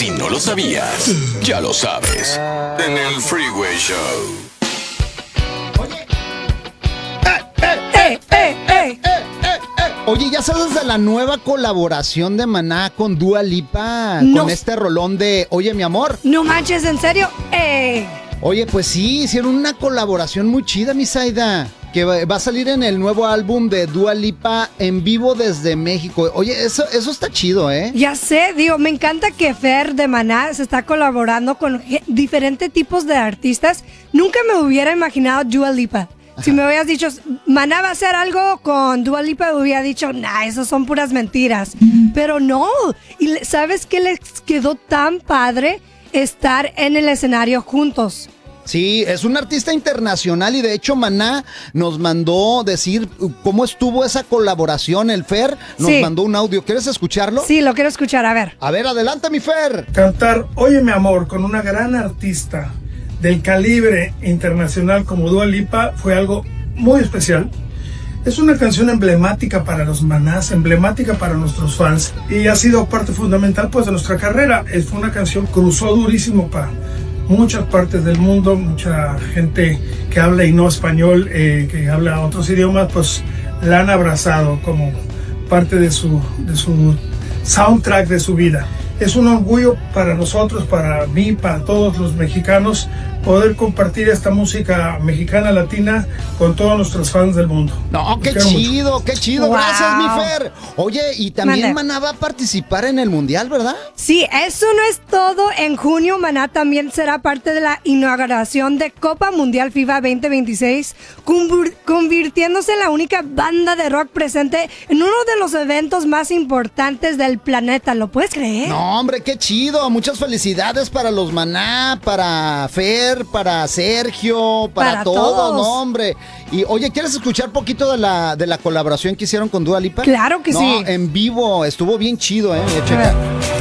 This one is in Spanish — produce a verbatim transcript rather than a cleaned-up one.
Si no lo sabías, ya lo sabes. En el Freeway Show. ¡Ey, ey, ey! Oye, ¿ya sabes de la nueva colaboración de Maná con Dua Lipa? No. Con este rolón de Oye, mi amor. No manches, ¿en serio? ¡Ey! Oye, pues sí, hicieron una colaboración muy chida, mi Zaida, que va va a salir en el nuevo álbum de Dua Lipa en vivo desde México. Oye, eso, eso está chido, ¿eh? Ya sé, digo, me encanta que Fer de Maná se está colaborando con ge- diferentes tipos de artistas. Nunca me hubiera imaginado Dua Lipa. Si me hubieras dicho, Maná va a hacer algo con Dua Lipa, me hubiera dicho, nah, esas son puras mentiras. Pero no, y le- ¿sabes qué les quedó tan padre? Estar en el escenario juntos. Sí, es un artista internacional y de hecho Maná nos mandó decir cómo estuvo esa colaboración. El Fer nos Sí. mandó un audio. ¿Quieres escucharlo? Sí, lo quiero escuchar, a ver. A ver, adelante, mi Fer. Cantar Oye mi amor con una gran artista del calibre internacional como Dua Lipa fue algo muy especial. Es una canción emblemática para los Manás, emblemática para nuestros fans y ha sido parte fundamental pues de nuestra carrera. Es fue una canción que cruzó durísimo para muchas partes del mundo, mucha gente que habla y no español, eh, que habla otros idiomas, pues la han abrazado como parte de su, de su soundtrack de su vida. Es un orgullo para nosotros, para mí, para todos los mexicanos, poder compartir esta música mexicana, latina, con todos nuestros fans del mundo. No, qué Los quiero mucho. chido, qué chido. Wow. Gracias, mi Fer. Oye, y también Mande. Maná va a participar en el Mundial, ¿verdad? Sí, eso no es todo. En junio, Maná también será parte de la inauguración de Copa Mundial FIFA veinte veintiséis, convir- convirtiéndose en la única banda de rock presente en uno de los eventos más importantes del planeta. ¿Lo puedes creer? No, hombre, qué chido. Muchas felicidades para los Maná, para Fer, para Sergio, para, Para todos, todos. no, hombre. Y oye, ¿quieres escuchar poquito de la, de la colaboración que hicieron con Dua Lipa? Claro que No, sí. en vivo, estuvo bien chido, ¿eh? Mira, checa.